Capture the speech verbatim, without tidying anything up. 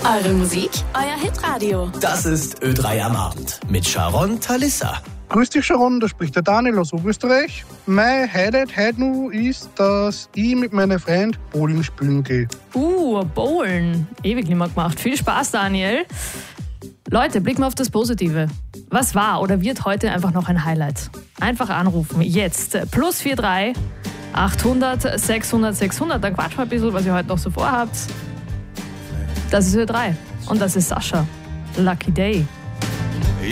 Eure Musik, euer Hitradio. Das ist Ö drei am Abend mit Sharon Talissa. Grüß dich, Sharon, da spricht der Daniel aus Oberösterreich. Mein Highlight heute noch ist, dass ich mit meiner Freund Bowling spielen gehe. Uh, Bowlen. Ewig nicht mehr gemacht. Viel Spaß, Daniel. Leute, blicken wir auf das Positive. Was war oder wird heute einfach noch ein Highlight? Einfach anrufen. Jetzt. Plus vier drei achthundert sechshundert sechshundert. Dann quatschen wir ein bisschen, was ihr heute noch so vorhabt. Das ist Ö drei. Und das ist Sascha. Lucky Day.